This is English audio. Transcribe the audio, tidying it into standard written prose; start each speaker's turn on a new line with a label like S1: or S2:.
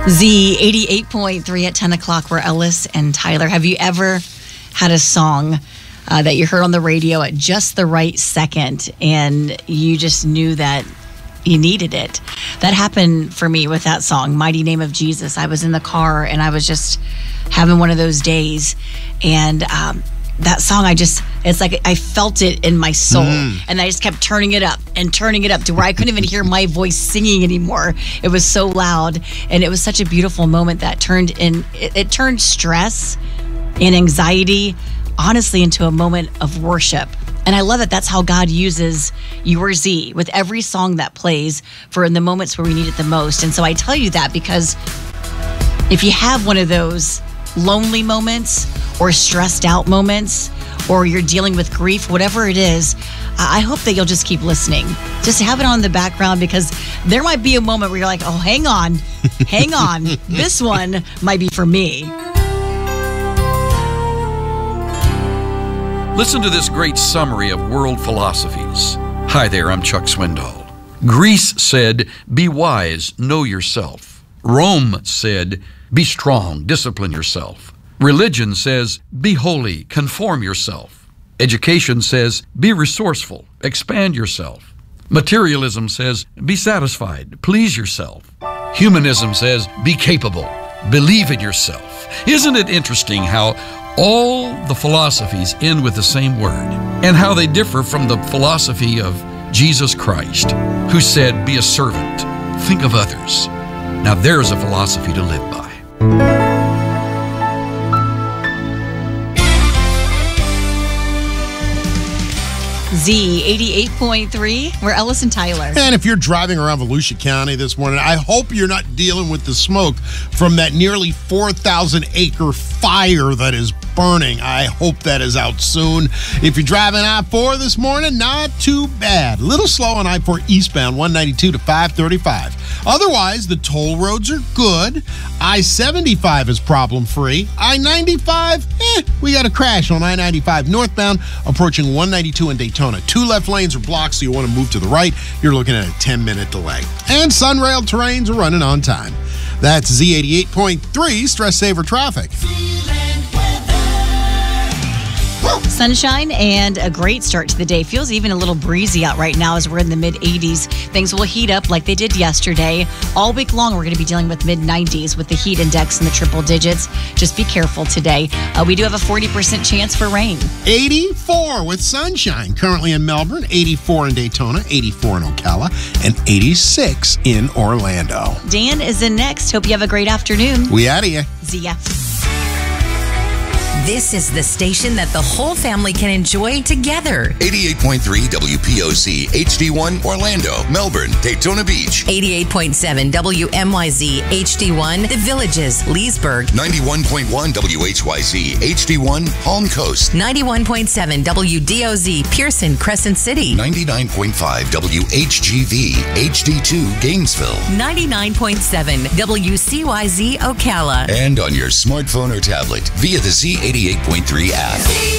S1: Z88.3 at 10 o'clock. We're Ellis and Tyler. Have you ever had a song that you heard on the radio at just the right second and you just knew that you needed it? That happened for me with that song, Mighty Name of Jesus. I was in the car and I was just having one of those days, and that song, it's like I felt it in my soul, and I just kept turning it up to where I couldn't even hear my voice singing anymore. It was so loud, and it was such a beautiful moment that turned stress and anxiety, honestly, into a moment of worship. And I love it. That's how God uses your Z with every song that plays for in the moments where we need it the most. And so I tell you that because if you have one of those lonely moments or stressed out moments, or you're dealing with grief, whatever it is, I hope that you'll just keep listening. Just have it on in the background, because there might be a moment where you're like, oh, hang on. This one might be for me.
S2: Listen to this great summary of world philosophies. Hi there, I'm Chuck Swindoll. Greece said, be wise, know yourself. Rome said, be strong, discipline yourself. Religion says, be holy, conform yourself. Education says, be resourceful, expand yourself. Materialism says, be satisfied, please yourself. Humanism says, be capable, believe in yourself. Isn't it interesting how all the philosophies end with the same word, and how they differ from the philosophy of Jesus Christ, who said, be a servant, think of others. Now there's a philosophy to live by.
S1: Z88.3, we're Ellis and Tyler.
S3: And if you're driving around Volusia County this morning, I hope you're not dealing with the smoke from that nearly 4,000-acre fire that is burning. I hope that is out soon. If you're driving I-4 this morning, not too bad. A little slow on I-4 eastbound, 192 to 535. Otherwise, the toll roads are good. I-75 is problem-free. I-95, we got a crash on I-95 northbound, approaching 192 in Daytona. 2 left lanes are blocked, so you want to move to the right. You're looking at a 10-minute delay. And Sunrail trains are running on time. That's Z88.3 Stress Saver Traffic.
S1: Sunshine and a great start to the day. Feels even a little breezy out right now as we're in the mid-80s. Things will heat up like they did yesterday. All week long, we're going to be dealing with mid-90s with the heat index in the triple digits. Just be careful today. We do have a 40% chance for rain.
S3: 84 with sunshine currently in Melbourne, 84 in Daytona, 84 in Ocala, and 86 in Orlando.
S1: Dan is in next. Hope you have a great afternoon.
S3: We out of here.
S1: See ya.
S4: This is the station that the whole family can enjoy together.
S5: 88.3 WPOC, HD1, Orlando, Melbourne, Daytona Beach.
S4: 88.7 WMYZ, HD1, The Villages, Leesburg.
S5: 91.1 WHYZ, HD1, Palm Coast.
S4: 91.7 WDOZ, Pearson, Crescent City.
S5: 99.5 WHGV, HD2, Gainesville.
S4: 99.7 WCYZ, Ocala.
S5: And on your smartphone or tablet via the Z88.3 app.